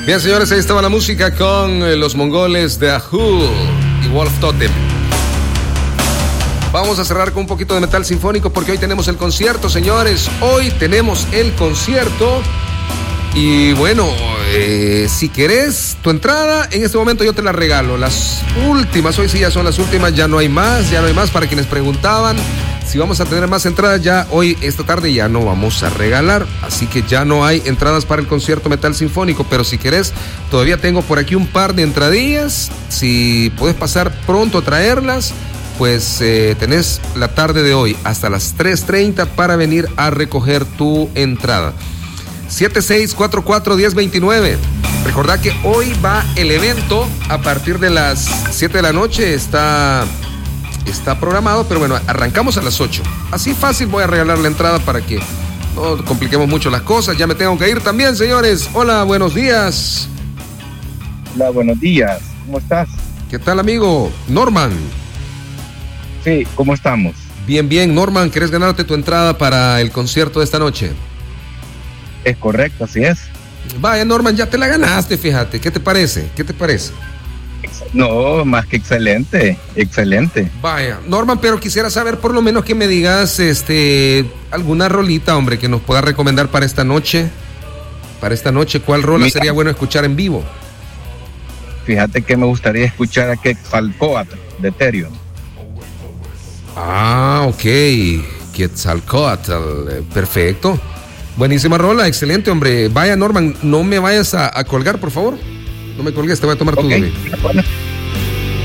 Bien, señores, ahí estaba la música con los mongoles de Ahul y Wolf Totem. Vamos a cerrar con un poquito de metal sinfónico porque hoy tenemos el concierto, señores. Hoy tenemos el concierto. Y bueno, si querés tu entrada, en este momento yo te la regalo. Las últimas, hoy sí ya son las últimas, ya no hay más para quienes preguntaban si vamos a tener más entradas. Ya hoy, esta tarde, ya no vamos a regalar, así que ya no hay entradas para el concierto metal sinfónico. Pero si querés, todavía tengo por aquí un par de entradillas. Si podés pasar pronto a traerlas, pues tenés la tarde de hoy hasta las 3:30 para venir a recoger tu entrada. 7644-1029. Recordá que hoy va el evento a partir de las 7 de la noche. Está programado, pero bueno, arrancamos a las 8. Así fácil voy a regalar la entrada para que no compliquemos mucho las cosas. Ya me tengo que ir también, señores. Hola, buenos días. Hola, buenos días. ¿Cómo estás? ¿Qué tal, amigo? Norman. Sí, ¿cómo estamos? Bien, bien. Norman, ¿querés ganarte tu entrada para el concierto de esta noche? Es correcto, así es. Vaya, Norman, ya te la ganaste, fíjate. ¿Qué te parece? No, más que excelente. Vaya, Norman, pero quisiera saber por lo menos que me digas alguna rolita, hombre, que nos pueda recomendar para esta noche. ¿Cuál rola sería bueno escuchar en vivo? Fíjate que me gustaría escuchar a Quetzalcóatl de Ethereum. Ah, ok. Quetzalcóatl, perfecto. Buenísima rola, excelente, hombre. Vaya, Norman, no me vayas a colgar, por favor. No me colgues, te voy a tomar tu nombre. Bueno.